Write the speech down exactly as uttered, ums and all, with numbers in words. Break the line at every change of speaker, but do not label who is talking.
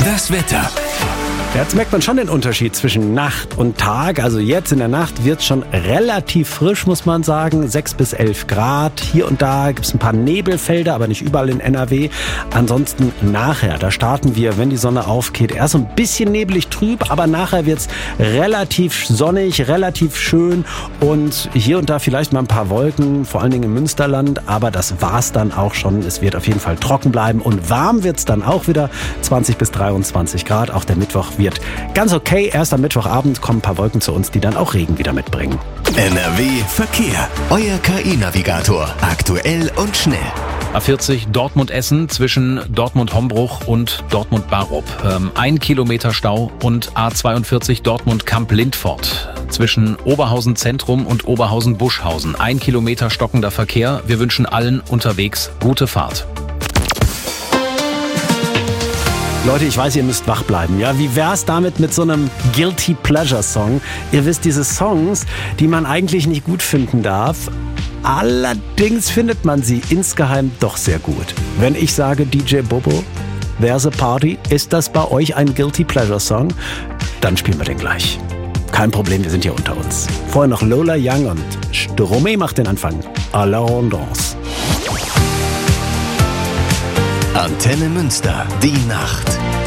Das Wetter.
Jetzt merkt man schon den Unterschied zwischen Nacht und Tag. Also jetzt in der Nacht wird es schon relativ frisch, muss man sagen. sechs bis elf Grad. Hier und da gibt es ein paar Nebelfelder, aber nicht überall in N R W. Ansonsten nachher, da starten wir, wenn die Sonne aufgeht, erst so ein bisschen nebelig trüb, aber nachher wird es relativ sonnig, relativ schön und hier und da vielleicht mal ein paar Wolken, vor allen Dingen im Münsterland. Aber das war's dann auch schon. Es wird auf jeden Fall trocken bleiben und warm wird es dann auch wieder. zwanzig bis dreiundzwanzig Grad. Auch der Mittwoch wird ganz okay. Erst am Mittwochabend kommen ein paar Wolken zu uns, die dann auch Regen wieder mitbringen.
N R W Verkehr. Euer K I-Navigator. Aktuell und schnell.
A vierzig Dortmund-Essen zwischen Dortmund-Hombruch und Dortmund-Barup. Ähm, ein Kilometer Stau und A zweiundvierzig Dortmund-Kamp-Lindfort. Zwischen Oberhausen Zentrum und Oberhausen-Buschhausen. Ein Kilometer stockender Verkehr. Wir wünschen allen unterwegs gute Fahrt.
Leute, ich weiß, ihr müsst wach bleiben. Ja, wie wär's damit mit so einem Guilty Pleasure Song? Ihr wisst, diese Songs, die man eigentlich nicht gut finden darf. Allerdings findet man sie insgeheim doch sehr gut. Wenn ich sage D J Bobo, there's a party, ist das bei euch ein Guilty Pleasure Song? Dann spielen wir den gleich. Kein Problem, wir sind hier unter uns. Vorher noch Lola Young und Stromae macht den Anfang. À la Rondance.
Antenne Münster, die Nacht.